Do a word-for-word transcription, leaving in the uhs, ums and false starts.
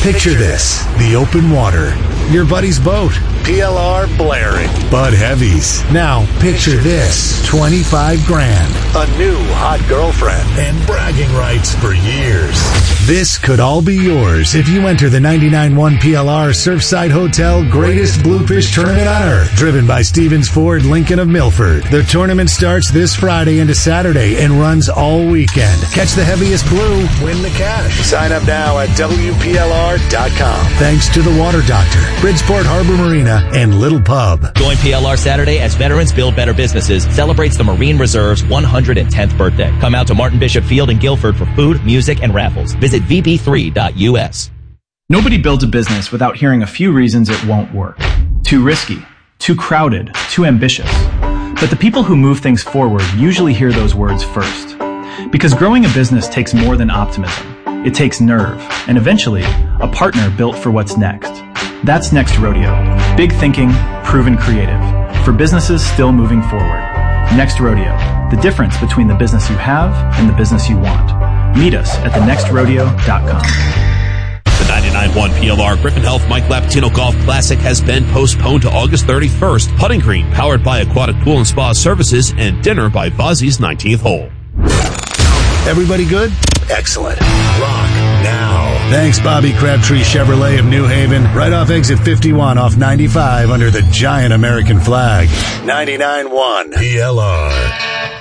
Picture this, the open water, your buddy's boat, P L R blaring, Bud Heavies. Now, picture this, twenty-five grand, a new hot girlfriend, and bragging rights for years. This could all be yours if you enter the ninety-nine point one P L R Surfside Hotel Greatest Bluefish Tournament on Earth, driven by Stevens Ford Lincoln of Milford. The tournament starts this Friday into Saturday and runs all weekend. Catch the heaviest blue, win the cash. Sign up now at W P L R dot com. Thanks to the Water Doctor, Bridgeport Harbor Marina, and Little Pub. Join P L R Saturday as Veterans Build Better Businesses celebrates the Marine Reserve's one hundred tenth birthday. Come out to Martin Bishop Field in Guilford for food, music, and raffles. Visit v b three dot u s. Nobody builds a business without hearing a few reasons it won't work. Too risky, too crowded, too ambitious. But the people who move things forward usually hear those words first. Because growing a business takes more than optimism. It takes nerve, and eventually, a partner built for what's next. That's Next Rodeo. Big thinking, proven creative. For businesses still moving forward. Next Rodeo. The difference between the business you have and the business you want. Meet us at the next rodeo dot com. The ninety-nine point one P L R Griffin Health Mike Lapatino Golf Classic has been postponed to August thirty-first. Putting green powered by Aquatic Pool and Spa Services, and dinner by Vazzi's nineteenth hole. Everybody good? Excellent. Rock now. Thanks, Bobby Crabtree Chevrolet of New Haven. Right off exit fifty-one off ninety-five under the giant American flag. ninety-nine point one P L R.